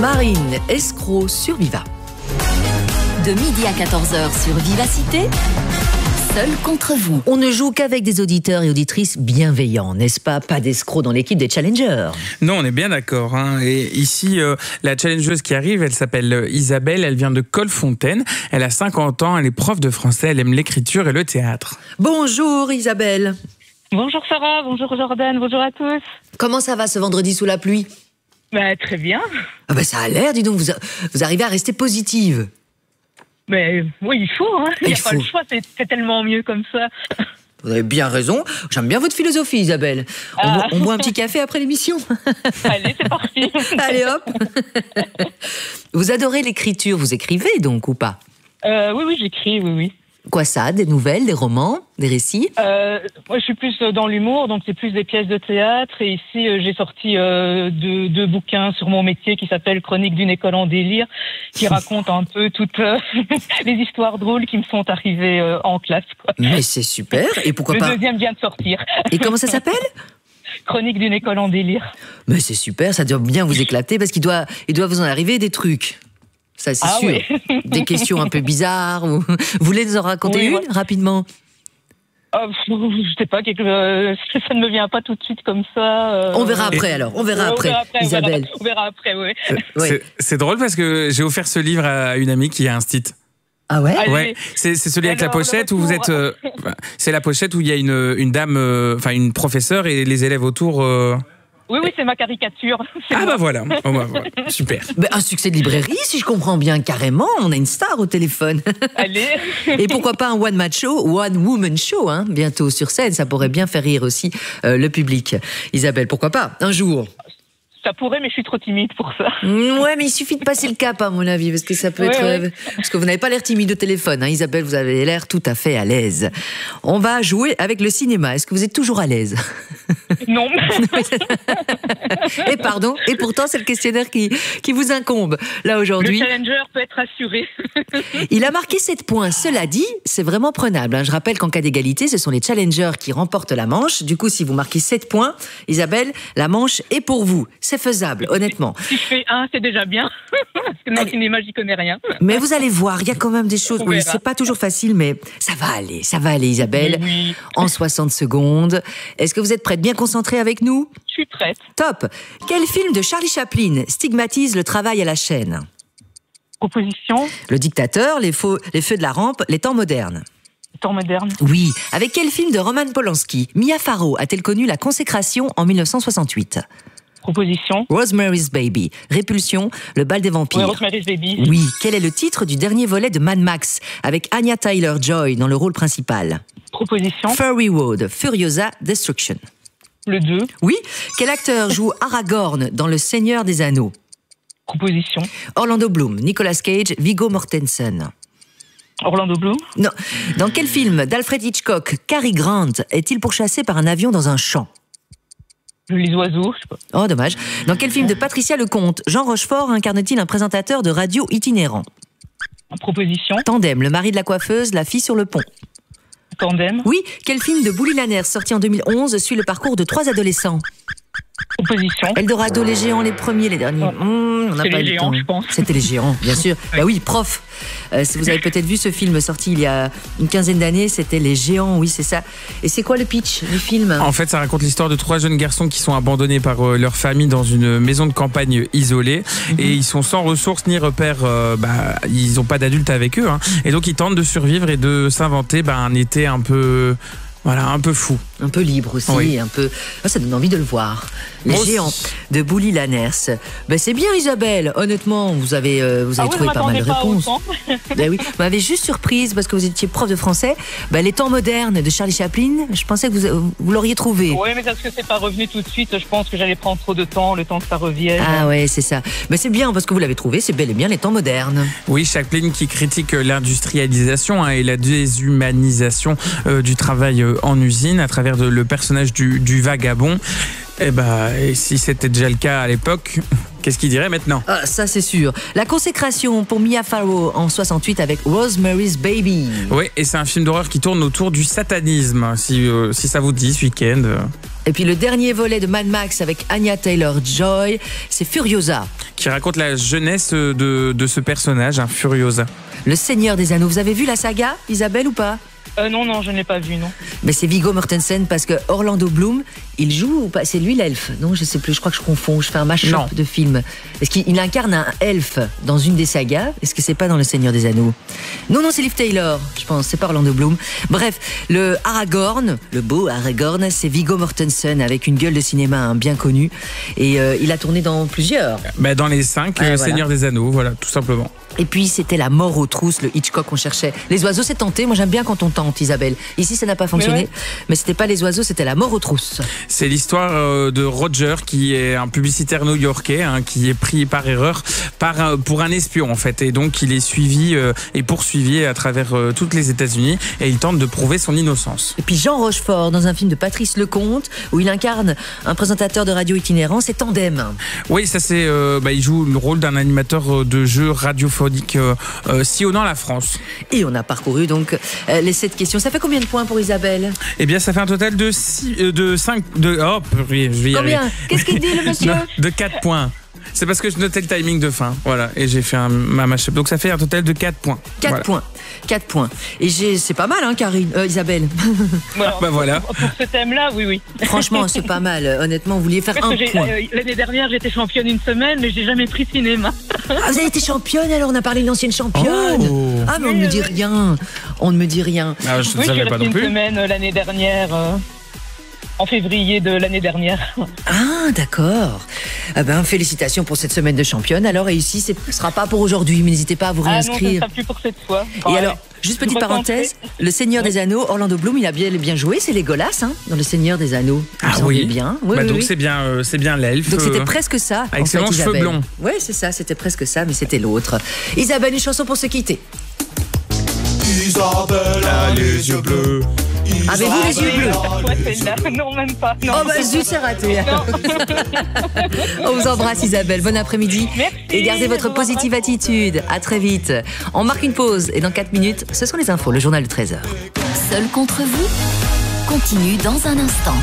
Marine Escroc sur Viva. De midi à 14h sur Vivacité, seul contre vous. On ne joue qu'avec des auditeurs et auditrices bienveillants, n'est-ce pas? Pas d'escrocs dans l'équipe des challengers. Non, on est bien d'accord. Et ici, la challengeuse qui arrive, elle s'appelle Isabelle, elle vient de Colfontaine. Elle a 50 ans, elle est prof de français, elle aime l'écriture et le théâtre. Bonjour Isabelle. Bonjour Sarah, bonjour Jordan, bonjour à tous. Comment ça va ce vendredi sous la pluie? Très bien. Ah bah ça a l'air, dis donc, vous arrivez à rester positive. Mais oui, il faut, hein. Il n'y a pas le choix, c'est tellement mieux comme ça. Vous avez bien raison. J'aime bien votre philosophie, Isabelle. On boit un petit café après l'émission. Allez, c'est parti. Allez, hop. Vous adorez l'écriture, vous écrivez donc ou pas? Oui, j'écris, oui. Quoi ça? Des nouvelles, des romans, des récits? Moi, je suis plus dans l'humour, donc c'est plus des pièces de théâtre. Et ici, j'ai sorti deux bouquins sur mon métier qui s'appellent Chronique d'une école en délire, qui racontent un peu toutes les histoires drôles qui me sont arrivées en classe, quoi. Mais c'est super. Et pourquoi pas? Le deuxième vient de sortir. Et comment ça s'appelle? Chronique d'une école en délire. Mais c'est super, ça doit bien vous éclater parce qu'il doit vous en arriver des trucs. Ça, c'est sûr. Oui. Des questions un peu bizarres. Vous voulez nous en raconter une, rapidement? Je sais pas, ça ne me vient pas tout de suite comme ça. On verra après alors, on verra après, Isabelle. On verra après, oui. C'est drôle parce que j'ai offert ce livre à une amie qui a un stit. Ah ouais? Ouais, c'est celui avec la pochette où vous êtes. C'est la pochette où il y a une dame, enfin une professeure et les élèves autour. Oui, c'est ma caricature. Bah voilà, super. Un succès de librairie, si je comprends bien, carrément. On a une star au téléphone. Allez. Et pourquoi pas un one-man show, one-woman show, hein, bientôt sur scène. Ça pourrait bien faire rire aussi le public. Isabelle, pourquoi pas, un jour? Ça pourrait, mais je suis trop timide pour ça. Ouais, mais il suffit de passer le cap, à mon avis, parce que ça peut être... Parce que vous n'avez pas l'air timide au téléphone, hein, Isabelle, vous avez l'air tout à fait à l'aise. On va jouer avec le cinéma. Est-ce que vous êtes toujours à l'aise? Non. Et pardon, et pourtant, c'est le questionnaire qui vous incombe, là, aujourd'hui. Le challenger peut être assuré. Il a marqué 7 points. Cela dit, c'est vraiment prenable, hein. Je rappelle qu'en cas d'égalité, ce sont les challengers qui remportent la manche. Du coup, si vous marquez 7 points, Isabelle, la manche est pour vous. C'est faisable, honnêtement. Si je fais 1, c'est déjà bien. Parce que dans le cinéma, j'y connais rien. Mais vous allez voir, il y a quand même des choses. Oui, c'est pas toujours facile, mais ça va aller, Isabelle. Oui. En 60 secondes. Est-ce que vous êtes prête, bien concentrée avec nous? Je suis prête. Top. Quel film de Charlie Chaplin stigmatise le travail à la chaîne? Proposition. Le dictateur, les feux de la rampe, les temps modernes. Temps moderne. Oui. Avec quel film de Roman Polanski Mia Farrow a-t-elle connu la consécration en 1968? Proposition. Rosemary's Baby. Répulsion, le bal des vampires. Oui, Rosemary's Baby. Oui. Quel est le titre du dernier volet de Mad Max avec Anya Taylor-Joy dans le rôle principal? Proposition. Fury Road, Furiosa, Destruction. Le 2. Oui. Quel acteur joue Aragorn dans Le Seigneur des Anneaux? Proposition. Orlando Bloom, Nicolas Cage, Viggo Mortensen. Orlando Bloom. Non. Dans quel film d'Alfred Hitchcock, Cary Grant est-il pourchassé par un avion dans un champ? Les oiseaux, je sais pas. Oh, dommage. Dans quel film de Patricia Lecomte, Jean Rochefort incarne-t-il un présentateur de radio itinérant? Proposition. Tandem, le mari de la coiffeuse, la fille sur le pont. Tandem. Oui, quel film de Bouli Laners, sorti en 2011, suit le parcours de 3 adolescents? Proposition. Eldorado, les géants, les premiers, les derniers. On n'a pas eu le temps. Je pense. C'était les géants, bien sûr. Oui. Bah oui, prof. Si vous avez peut-être vu ce film sorti il y a une quinzaine d'années, c'était les géants, oui, c'est ça. Et c'est quoi le pitch du film? En fait, ça raconte l'histoire de 3 jeunes garçons qui sont abandonnés par leur famille dans une maison de campagne isolée. Et ils sont sans ressources ni repères. Ils n'ont pas d'adultes avec eux. Hein. Et donc, ils tentent de survivre et de s'inventer un été un peu... Voilà, un peu fou. Un peu libre aussi, oui. un peu... ça donne envie de le voir. Les géants de Bouli Laners. C'est bien, Isabelle. Honnêtement, vous avez trouvé pas mal de réponses. Oui, vous m'avez juste surprise parce que vous étiez prof de français. Les temps modernes de Charlie Chaplin, je pensais que vous l'auriez trouvé. Oui, mais parce que c'est pas revenu tout de suite, je pense que j'allais prendre trop de temps, le temps que ça revienne. Ah ouais, c'est ça. Mais c'est bien parce que vous l'avez trouvé, c'est bel et bien les temps modernes. Oui, Chaplin qui critique l'industrialisation et la déshumanisation du travail en usine à travers le personnage du vagabond. Et si c'était déjà le cas à l'époque, qu'est-ce qu'il dirait maintenant? Ah, ça c'est sûr. La consécration pour Mia Farrow en 68 avec Rosemary's Baby. Oui, et c'est un film d'horreur qui tourne autour du satanisme, si ça vous dit ce week-end. Et puis le dernier volet de Mad Max avec Anya Taylor-Joy, c'est Furiosa. Qui raconte la jeunesse de ce personnage, Furiosa. Le Seigneur des Anneaux. Vous avez vu la saga, Isabelle, ou pas ? Non, je ne l'ai pas vu, non. Mais c'est Viggo Mortensen parce que Orlando Bloom, il joue ou pas ? C'est lui l'elfe ? Non, je sais plus, je crois que je confonds, je fais un mash-up de films. Est-ce qu'il incarne un elfe dans une des sagas ? Est-ce que c'est pas dans Le Seigneur des Anneaux ? Non, c'est Liv Taylor, je pense, c'est pas Orlando Bloom. Bref, le Aragorn, le beau Aragorn, c'est Viggo Mortensen avec une gueule de cinéma bien connue. Et il a tourné dans plusieurs. Dans les 5, Seigneur des Anneaux, voilà, tout simplement. Et puis c'était La mort aux trousses, le Hitchcock qu'on cherchait. Les oiseaux, c'est tenté. Moi j'aime bien quand on tente, Isabelle. Ici ça n'a pas fonctionné, mais c'était pas les oiseaux, c'était La mort aux trousses. C'est l'histoire de Roger, qui est un publicitaire new-yorkais, qui est pris par erreur pour un espion en fait, et donc il est suivi et poursuivi à travers toutes les États-Unis, et il tente de prouver son innocence. Et puis Jean Rochefort dans un film de Patrice Lecomte où il incarne un présentateur de radio itinérant, c'est Tandem. Oui, ça c'est il joue le rôle d'un animateur de jeux radiophoniques sillonnant la France. Et on a parcouru donc les 7 questions. Ça fait combien de points pour Isabelle ? Eh bien, ça fait un total de 5. Oh, je vais y combien arriver. Qu'est-ce qu'il dit, le monsieur ? De 4 points. C'est parce que je notais le timing de fin. Voilà. Et j'ai fait ma match-up. Donc ça fait un total de 4 points. 4 points. 4 points. Et c'est pas mal, Isabelle. Voilà. Pour ce thème-là, oui. Franchement, c'est pas mal. Honnêtement, vous vouliez faire un point. L'année dernière, j'étais championne une semaine, mais j'ai jamais pris cinéma. Vous avez été championne, alors on a parlé d'une ancienne championne. Mais on ne me dit rien. On ne me dit rien. Je ne savais pas non plus. Une semaine l'année dernière. En février de l'année dernière. Ah, d'accord. Félicitations pour cette semaine de championne. Alors, et ici, ce ne sera pas pour aujourd'hui, mais n'hésitez pas à vous réinscrire. Non, ce ne sera plus pour cette fois. Et alors, juste petite parenthèse, Le Seigneur des Anneaux, Orlando Bloom, il a bien joué, c'est Legolas, dans Le Seigneur des Anneaux. Oui. Bien. Donc c'est bien l'elfe. Donc c'était presque ça. Avec ses longs cheveux blonds. Oui, c'est ça, c'était presque ça, mais c'était l'autre. Isabelle, une chanson pour se quitter. Isabelle a les yeux bleus. Avez-vous les yeux bleus ? Non, même pas. Non. Zut, c'est raté. On vous embrasse, Isabelle. Bon après-midi. Merci. Et gardez votre positive attitude. À très vite. On marque une pause et dans 4 minutes, ce sont les infos, le journal de 13h. Seul contre vous continue dans un instant.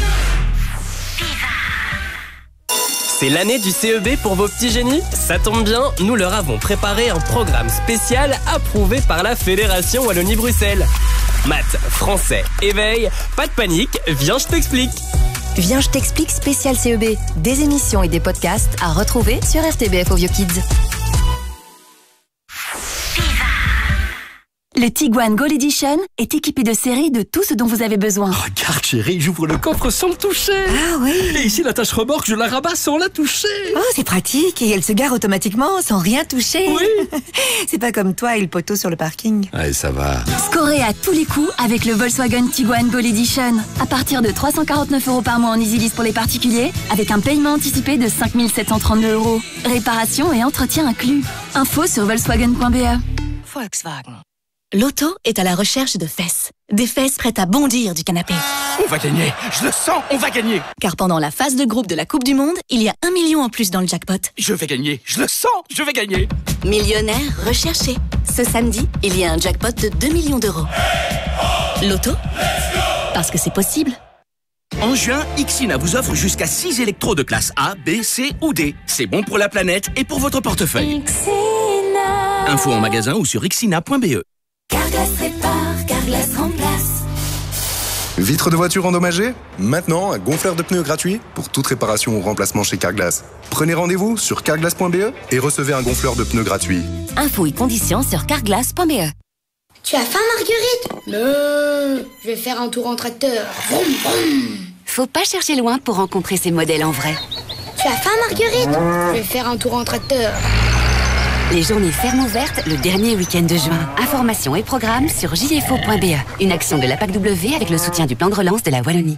C'est l'année du CEB pour vos petits génies ? Ça tombe bien, nous leur avons préparé un programme spécial approuvé par la Fédération Wallonie-Bruxelles. Maths, français, éveil, pas de panique, viens je t'explique. Viens, je t'explique spécial CEB. Des émissions et des podcasts à retrouver sur RTBF Ovio Kids. Le Tiguan Gold Edition est équipé de série de tout ce dont vous avez besoin. Regarde chérie, j'ouvre le coffre sans le toucher. Ah oui. Et ici la tâche remorque, je la rabats sans la toucher. Oh, c'est pratique et elle se gare automatiquement sans rien toucher. Oui. C'est pas comme toi et le poteau sur le parking. Allez, ça va. Scorez à tous les coups avec le Volkswagen Tiguan Gold Edition. À partir de 349 € par mois en EasyLease pour les particuliers, avec un paiement anticipé de 5 732 €. Réparation et entretien inclus. Info sur volkswagen.be. Volkswagen. L'auto est à la recherche de fesses. Des fesses prêtes à bondir du canapé. On va gagner, je le sens, on va gagner. Car pendant la phase de groupe de la Coupe du Monde, il y a 1 million en plus dans le jackpot. Je vais gagner, je le sens, je vais gagner. Millionnaire recherché. Ce samedi, il y a un jackpot de 2 millions d'euros. L'auto ? Parce que c'est possible. En juin, Ixina vous offre jusqu'à 6 électros de classe A, B, C ou D. C'est bon pour la planète et pour votre portefeuille. Ixina. Info en magasin ou sur ixina.be. Carglass répare, Carglass remplace. Vitre de voiture endommagée ? Maintenant, un gonfleur de pneus gratuit pour toute réparation ou remplacement chez Carglass. Prenez rendez-vous sur carglass.be et recevez un gonfleur de pneus gratuit. Infos et conditions sur carglass.be. Tu as faim, Marguerite ? Non, je vais faire un tour en tracteur. Vroom, vroom. Faut pas chercher loin pour rencontrer ces modèles en vrai. Tu as faim, Marguerite ? Je vais faire un tour en tracteur. Les journées fermes ouvertes le dernier week-end de juin. Informations et programmes sur jfo.be. Une action de la PACW avec le soutien du plan de relance de la Wallonie.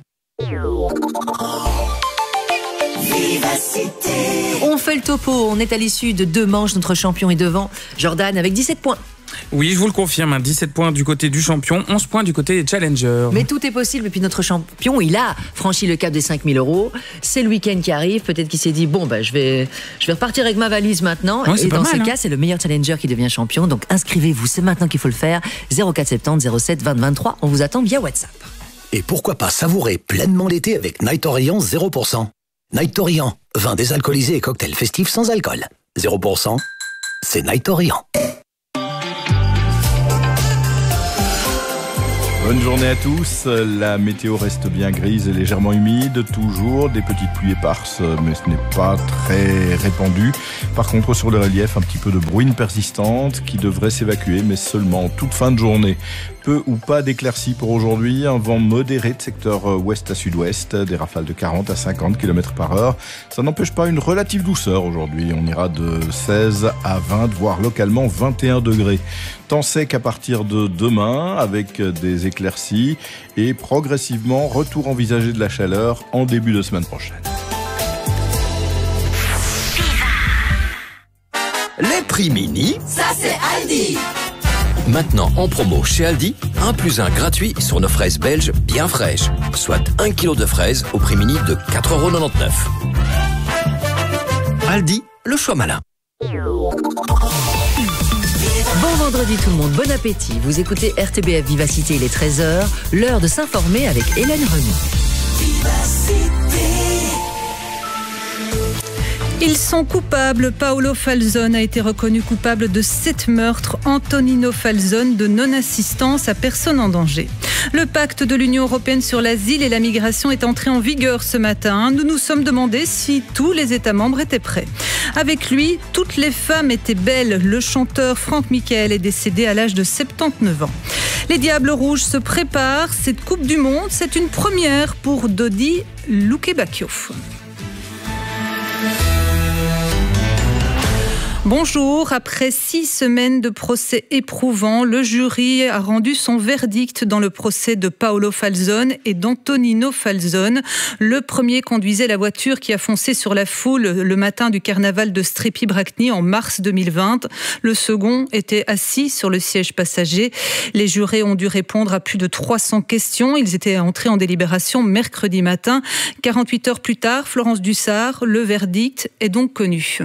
On fait le topo. On est à l'issue de 2 manches. Notre champion est devant. Jordan avec 17 points. Oui, je vous le confirme, 17 points du côté du champion, 11 points du côté des challengers. Mais tout est possible. Et puis notre champion, il a franchi le cap des 5 000 €. C'est le week-end qui arrive. Peut-être qu'il s'est dit, bon, je vais repartir avec ma valise maintenant. Ouais, et dans ce cas, c'est le meilleur challenger qui devient champion. Donc inscrivez-vous, c'est maintenant qu'il faut le faire. 04 70 07 20 23. On vous attend via WhatsApp. Et pourquoi pas savourer pleinement l'été avec Night Orient 0%. Night Orient, vin désalcoolisé et cocktail festif sans alcool. 0%, c'est Night Orient. Bonne journée à tous. La météo reste bien grise et légèrement humide. Toujours des petites pluies éparses, mais ce n'est pas très répandu. Par contre, sur le relief, un petit peu de bruine persistante qui devrait s'évacuer, mais seulement en toute fin de journée. Peu ou pas d'éclaircies pour aujourd'hui. Un vent modéré de secteur ouest à sud-ouest. Des rafales de 40 à 50 km/h. Ça n'empêche pas une relative douceur aujourd'hui. On ira de 16 à 20, voire localement 21 degrés. Temps sec à partir de demain avec des éclaircies et progressivement retour envisagé de la chaleur en début de semaine prochaine. Les prix mini, ça c'est Aldi. Maintenant en promo chez Aldi, 1+1 gratuit sur nos fraises belges bien fraîches. Soit 1 kg de fraises au prix mini de 4,99 €. Aldi, le choix malin. Bon vendredi tout le monde, bon appétit. Vous écoutez RTBF Vivacité, il est 13h, l'heure de s'informer avec Hélène Remy. Ils sont coupables. Paolo Falzone a été reconnu coupable de 7 meurtres. Antonino Falzone de non-assistance à personne en danger. Le pacte de l'Union européenne sur l'asile et la migration est entré en vigueur ce matin. Nous nous sommes demandé si tous les États membres étaient prêts. Avec lui, toutes les femmes étaient belles. Le chanteur Franck Michael est décédé à l'âge de 79 ans. Les Diables Rouges se préparent. Cette Coupe du Monde, c'est une première pour Dodi Lukebakio. Bonjour, après 6 semaines de procès éprouvants, le jury a rendu son verdict dans le procès de Paolo Falzone et d'Antonino Falzone. Le premier conduisait la voiture qui a foncé sur la foule le matin du carnaval de Strépy-Bracni en mars 2020. Le second était assis sur le siège passager. Les jurés ont dû répondre à plus de 300 questions. Ils étaient entrés en délibération mercredi matin. 48 heures plus tard, Florence Dussart, le verdict est donc connu.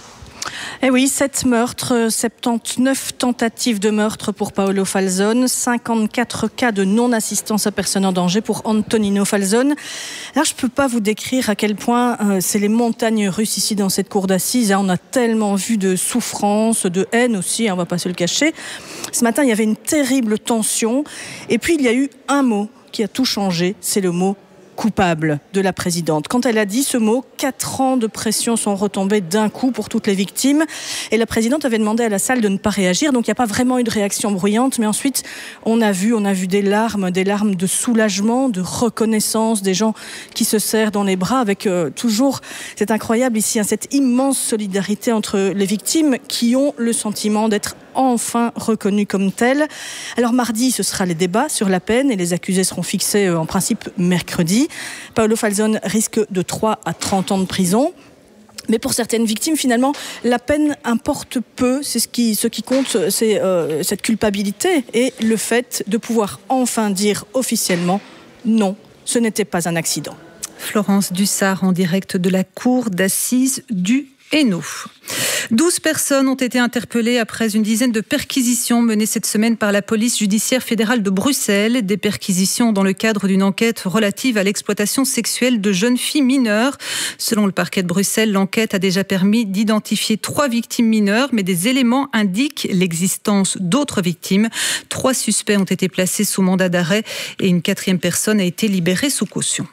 Eh oui, 7 meurtres, 79 tentatives de meurtre pour Paolo Falzone, 54 cas de non-assistance à personne en danger pour Antonino Falzone. Là, je ne peux pas vous décrire à quel point c'est les montagnes russes ici dans cette cour d'assises. On a tellement vu de souffrance, de haine aussi, on ne va pas se le cacher. Ce matin, il y avait une terrible tension. Et puis, il y a eu un mot qui a tout changé, c'est le mot coupable de la présidente. Quand elle a dit ce mot, 4 ans de pression sont retombés d'un coup pour toutes les victimes. Et la présidente avait demandé à la salle de ne pas réagir. Donc il n'y a pas vraiment eu de réaction bruyante. Mais ensuite, on a vu des larmes de soulagement, de reconnaissance, des gens qui se serrent dans les bras avec toujours, c'est incroyable ici, cette immense solidarité entre les victimes qui ont le sentiment d'être enfin reconnues comme telles. Alors mardi, ce sera les débats sur la peine et les accusés seront fixés en principe mercredi. Paolo Falzone risque de 3 à 30 ans de prison. Mais pour certaines victimes, finalement, la peine importe peu. C'est ce qui compte, c'est cette culpabilité et le fait de pouvoir enfin dire officiellement non, ce n'était pas un accident. Florence Dussart en direct de la cour d'assises du Hainaut. 12 personnes ont été interpellées après une dizaine de perquisitions menées cette semaine par la police judiciaire fédérale de Bruxelles. Des perquisitions dans le cadre d'une enquête relative à l'exploitation sexuelle de jeunes filles mineures. Selon le parquet de Bruxelles, l'enquête a déjà permis d'identifier 3 victimes mineures, mais des éléments indiquent l'existence d'autres victimes. 3 suspects ont été placés sous mandat d'arrêt et une 4e personne a été libérée sous condition.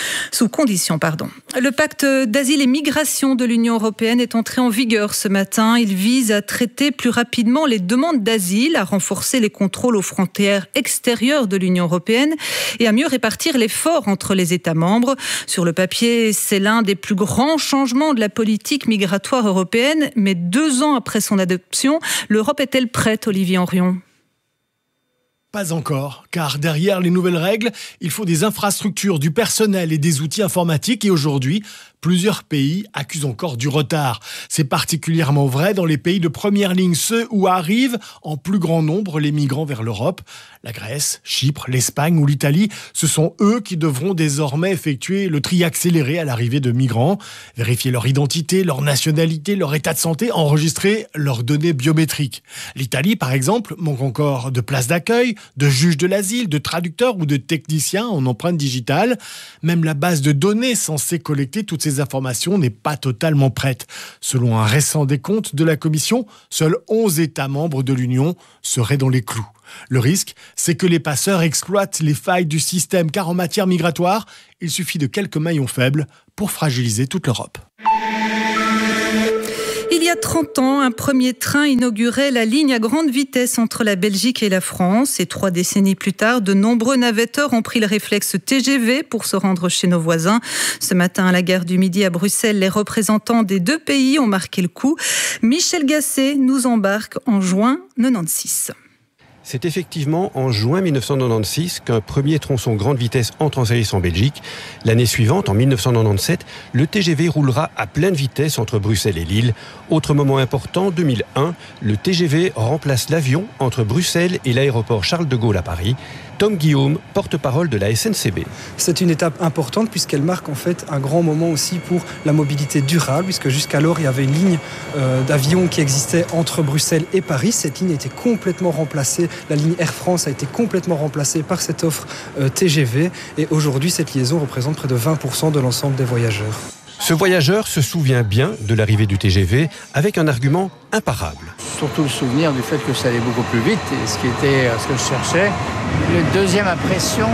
Le pacte d'asile et migration de l'Union européenne est entré en vigueur ce matin. Il vise à traiter plus rapidement les demandes d'asile, à renforcer les contrôles aux frontières extérieures de l'Union européenne et à mieux répartir l'effort entre les États membres. Sur le papier, c'est l'un des plus grands changements de la politique migratoire européenne. Mais 2 ans après son adoption, l'Europe est-elle prête, Olivier Henrion ? Pas encore, car derrière les nouvelles règles, il faut des infrastructures, du personnel et des outils informatiques. Et aujourd'hui, plusieurs pays accusent encore du retard. C'est particulièrement vrai dans les pays de première ligne, ceux où arrivent en plus grand nombre les migrants vers l'Europe. La Grèce, Chypre, l'Espagne ou l'Italie, ce sont eux qui devront désormais effectuer le tri accéléré à l'arrivée de migrants, vérifier leur identité, leur nationalité, leur état de santé, enregistrer leurs données biométriques. L'Italie, par exemple, manque encore de places d'accueil, de juges de l'asile, de traducteurs ou de techniciens en empreinte digitale. Même la base de données censée collecter toutes ces informations n'est pas totalement prête. Selon un récent décompte de la Commission, seuls 11 États membres de l'Union seraient dans les clous. Le risque, c'est que les passeurs exploitent les failles du système, car en matière migratoire, il suffit de quelques maillons faibles pour fragiliser toute l'Europe. Il y a 30 ans, un premier train inaugurait la ligne à grande vitesse entre la Belgique et la France. Et 3 décennies plus tard, de nombreux navetteurs ont pris le réflexe TGV pour se rendre chez nos voisins. Ce matin, à la gare du Midi à Bruxelles, les représentants des 2 pays ont marqué le coup. Michel Gasset nous embarque en juin 96. C'est effectivement en juin 1996 qu'un premier tronçon grande vitesse entre en service en Belgique. L'année suivante, en 1997, le TGV roulera à pleine vitesse entre Bruxelles et Lille. Autre moment important, 2001, le TGV remplace l'avion entre Bruxelles et l'aéroport Charles de Gaulle à Paris. Tom Guillaume, porte-parole de la SNCB. C'est une étape importante puisqu'elle marque en fait un grand moment aussi pour la mobilité durable, puisque jusqu'alors il y avait une ligne d'avion qui existait entre Bruxelles et Paris. Cette ligne a été complètement remplacée, la ligne Air France a été complètement remplacée par cette offre TGV, et aujourd'hui cette liaison représente près de 20% de l'ensemble des voyageurs. Ce voyageur se souvient bien de l'arrivée du TGV avec un argument imparable. Surtout le souvenir du fait que ça allait beaucoup plus vite, et ce que je cherchais. La deuxième impression,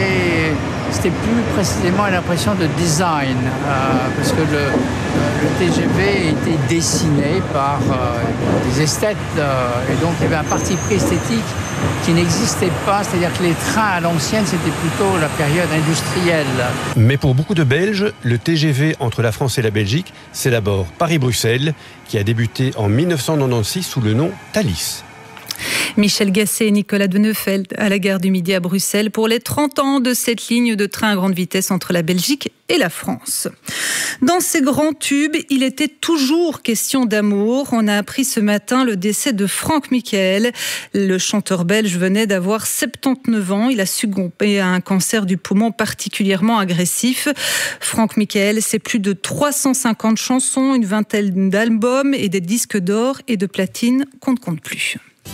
c'était plus précisément l'impression de design, parce que le TGV était dessiné par des esthètes, et donc il y avait un parti pris esthétique qui n'existait pas, c'est-à-dire que les trains à l'ancienne, c'était plutôt la période industrielle. Mais pour beaucoup de Belges, le TGV entre la France et la Belgique, c'est d'abord Paris-Bruxelles, qui a débuté en 1996 sous le nom Thalys. Michel Gasset et Nicolas de Neufeld à la gare du Midi à Bruxelles pour les 30 ans de cette ligne de train à grande vitesse entre la Belgique et la France. Dans ces grands tubes, il était toujours question d'amour. On a appris ce matin le décès de Franck Michael. Le chanteur belge venait d'avoir 79 ans. Il a succombé à un cancer du poumon particulièrement agressif. Franck Michael, c'est plus de 350 chansons, une vingtaine d'albums et des disques d'or et de platine qu'on ne compte plus.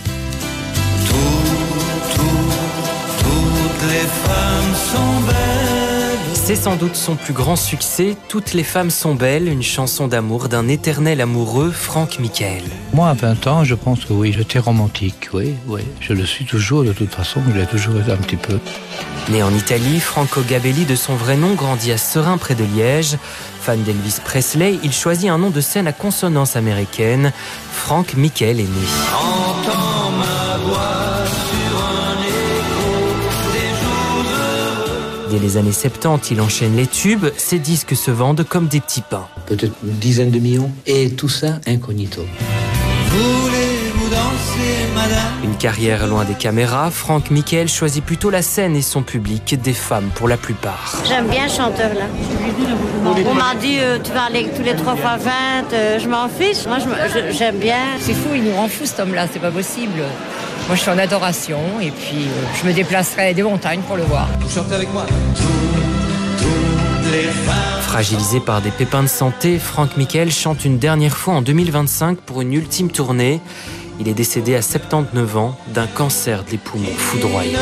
Toutes les femmes sont belles. C'est sans doute son plus grand succès, Toutes les femmes sont belles, une chanson d'amour d'un éternel amoureux, Franck Michael. Moi, à 20 ans, je pense que oui, j'étais romantique, oui. Je le suis toujours, de toute façon, je l'ai toujours été un petit peu. Né en Italie, Franco Gabelli, de son vrai nom, grandit à Serein près de Liège. Fan d'Elvis Presley, il choisit un nom de scène à consonance américaine. Franck Michael est né. Entends ma voix sur un écho des jours heureux. Dès les années 70, il enchaîne les tubes. Ses disques se vendent comme des petits pains. Peut-être une dizaine de millions. Et tout ça incognito. Voulez-vous danser, madame? Une carrière loin des caméras, Franck Michael choisit plutôt la scène et son public, des femmes pour la plupart. J'aime bien ce chanteur-là. On m'a dit tu vas aller tous les 3 fois 20, je m'en fiche. Moi, j'aime bien. C'est fou, il nous rend fou cet homme-là, c'est pas possible. Moi, je suis en adoration et puis je me déplacerai des montagnes pour le voir. Vous chantez avec moi? Toutes les femmes. Fragilisé par des pépins de santé, Franck Michael chante une dernière fois en 2025 pour une ultime tournée. Il est décédé à 79 ans d'un cancer des poumons foudroyant.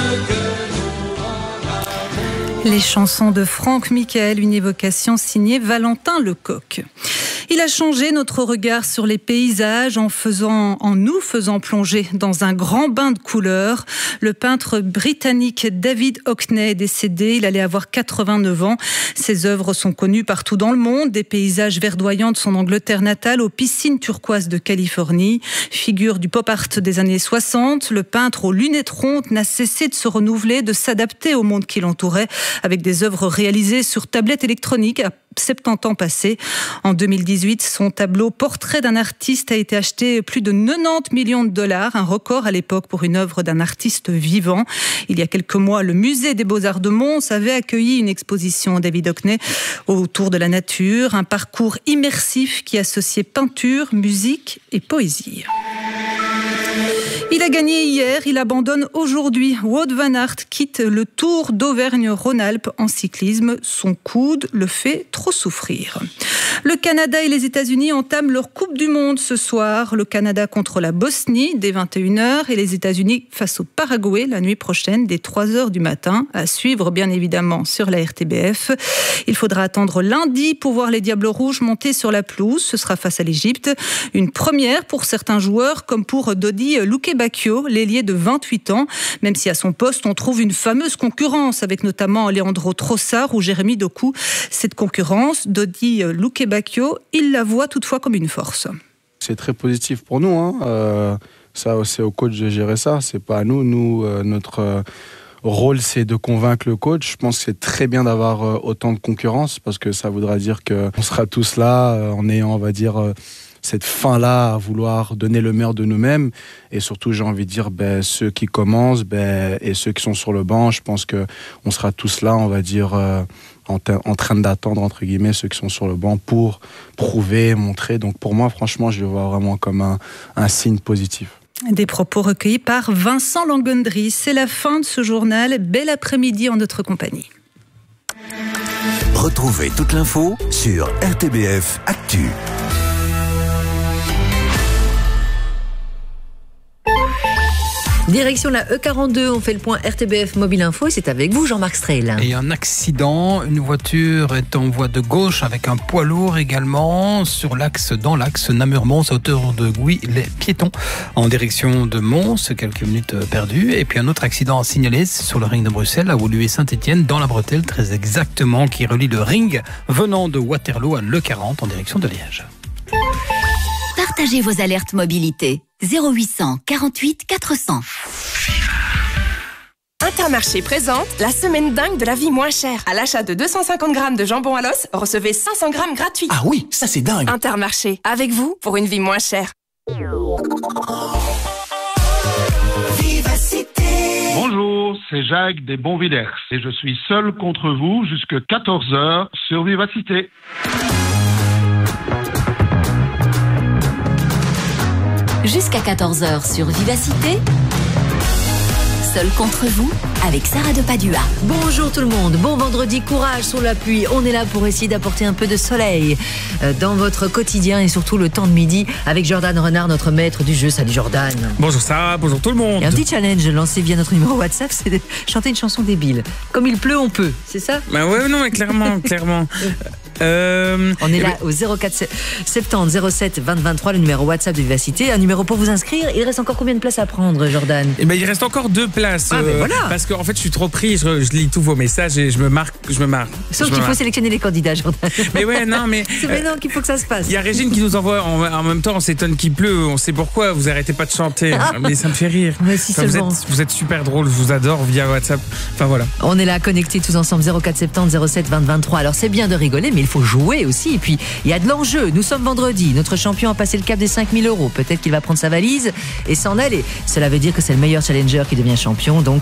Les chansons de Franck Michael, une évocation signée Valentin Lecoq. Il a changé notre regard sur les paysages en nous faisant plonger dans un grand bain de couleurs. Le peintre britannique David Hockney est décédé. Il allait avoir 89 ans. Ses œuvres sont connues partout dans le monde. Des paysages verdoyants de son Angleterre natale aux piscines turquoises de Californie. Figure du pop art des années 60, le peintre aux lunettes rondes n'a cessé de se renouveler, de s'adapter au monde qui l'entourait avec des œuvres réalisées sur tablette électronique à 70 ans passés. En 2018, 2018, son tableau Portrait d'un artiste a été acheté plus de 90 millions de dollars, un record à l'époque pour une œuvre d'un artiste vivant. Il y a quelques mois, le musée des Beaux-Arts de Mons avait accueilli une exposition David Hockney autour de la nature, un parcours immersif qui associait peinture, musique et poésie. Il a gagné hier, il abandonne aujourd'hui. Wout van Aert quitte le Tour d'Auvergne-Rhône-Alpes en cyclisme. Son coude le fait trop souffrir. Le Canada et les États-Unis entament leur Coupe du Monde ce soir. Le Canada contre la Bosnie dès 21h et les États-Unis face au Paraguay la nuit prochaine dès 3h du matin. À suivre bien évidemment sur la RTBF. Il faudra attendre lundi pour voir les Diables Rouges monter sur la pelouse. Ce sera face à l'Égypte. Une première pour certains joueurs comme pour Dodi Lukebakio, l'ailier de 28 ans. Même si à son poste on trouve une fameuse concurrence avec notamment Leandro Trossard ou Jérémy Doku. Cette concurrence, Dodi Lukebakio, il la voit toutefois comme une force. C'est très positif pour nous. Ça, c'est au coach de gérer ça. C'est pas à nous. Notre rôle, c'est de convaincre le coach. Je pense que c'est très bien d'avoir autant de concurrence parce que ça voudra dire qu'on sera tous là en ayant, on va dire, cette fin-là à vouloir donner le meilleur de nous-mêmes. Et surtout, j'ai envie de dire, ceux qui commencent et ceux qui sont sur le banc, je pense qu'on sera tous là, on va dire, en train d'attendre, entre guillemets, ceux qui sont sur le banc pour prouver, montrer. Donc pour moi, franchement, je le vois vraiment comme un signe positif. Des propos recueillis par Vincent Langendry. C'est la fin de ce journal. Bel après-midi en notre compagnie. Retrouvez toute l'info sur RTBF Actu. Direction la E42, on fait le point RTBF Mobile Info et c'est avec vous Jean-Marc Strehl. Et un accident, une voiture est en voie de gauche avec un poids lourd également dans l'axe Namur-Mons à hauteur de Gouy, les piétons en direction de Mons, quelques minutes perdues. Et puis un autre accident signalé sur le ring de Bruxelles à Woluwe-Saint-Étienne dans la bretelle très exactement qui relie le ring venant de Waterloo à l'E40 en direction de Liège. Partagez vos alertes mobilité. 0800 48 400. Intermarché présente la semaine dingue de la vie moins chère. À l'achat de 250 grammes de jambon à l'os, recevez 500 grammes gratuits. Ah oui, ça c'est dingue. Intermarché, avec vous pour une vie moins chère. Bonjour, c'est Jacques des Bonvillers et je suis seul contre vous jusqu'à 14h sur Vivacité. Jusqu'à 14h sur Vivacité. Seul contre vous, avec Sarah de Padua. Bonjour tout le monde, bon vendredi, courage sous la pluie. On est là pour essayer d'apporter un peu de soleil dans votre quotidien et surtout le temps de midi avec Jordan Renard, notre maître du jeu. Salut Jordan. Bonjour Sarah, bonjour tout le monde. Et un petit challenge lancé via notre numéro WhatsApp, c'est de chanter une chanson débile. Comme il pleut, on peut, c'est ça ? Bah ouais, non, mais clairement. On est là au 04 70 07 20 23, le numéro WhatsApp de Vivacité. Un numéro pour vous inscrire. Il reste encore combien de places à prendre, Jordan ? Il reste encore 2 places. Voilà. Parce qu'en fait, je suis trop pris. Je lis tous vos messages et je me marque. Sauf qu'il faut sélectionner les candidats, Jordan. Mais ouais, non, mais. C'est maintenant qu'il faut que ça se passe. Il y a Régine qui nous envoie en même temps. On s'étonne qu'il pleut. On sait pourquoi. Vous arrêtez pas de chanter. Mais ça me fait rire. Mais si seulement. Vous êtes super drôle. Je vous adore via WhatsApp. Enfin voilà. On est là connectés tous ensemble. 04 70 07 20 23. Alors c'est bien de rigoler, mais il faut jouer aussi. Et puis, il y a de l'enjeu. Nous sommes vendredi. Notre champion a passé le cap des 5 000 €. Peut-être qu'il va prendre sa valise et s'en aller. Cela veut dire que c'est le meilleur challenger qui devient champion. Donc,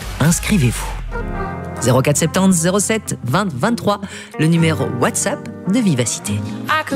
inscrivez-vous. 04 70 07 20 23. Le numéro WhatsApp de Vivacité.